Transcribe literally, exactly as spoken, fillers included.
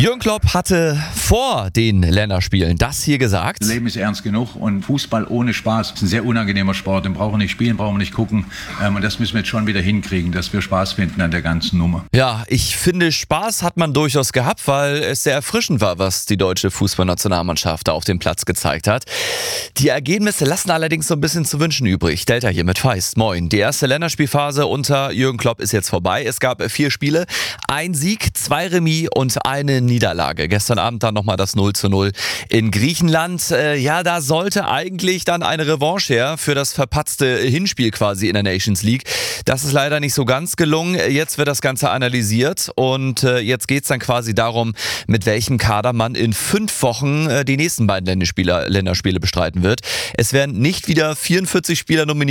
Jürgen Klopp hatte vor den Länderspielen das hier gesagt. Leben ist ernst genug und Fußball ohne Spaß ist ein sehr unangenehmer Sport. Den brauchen wir nicht spielen, brauchen wir nicht gucken. Und das müssen wir jetzt schon wieder hinkriegen, dass wir Spaß finden an der ganzen Nummer. Ja, ich finde, Spaß hat man durchaus gehabt, weil es sehr erfrischend war, was die deutsche Fußballnationalmannschaft da auf dem Platz gezeigt hat. Die Ergebnisse lassen allerdings so ein bisschen zu wünschen übrig. Delta hier mit Feist. Moin. Die erste Länderspielphase unter Jürgen Klopp ist jetzt vorbei. Es gab vier Spiele, ein Sieg, zwei Remis und eine Niederlage. Gestern Abend dann nochmal das null zu null in Griechenland. Äh, ja, da sollte eigentlich dann eine Revanche her für das verpatzte Hinspiel quasi in der Nations League. Das ist leider nicht so ganz gelungen. Jetzt wird das Ganze analysiert und äh, jetzt geht es dann quasi darum, mit welchem Kader man in fünf Wochen äh, die nächsten beiden Länderspiele, Länderspiele bestreiten wird. Es werden nicht wieder vierundvierzig Spieler nominiert.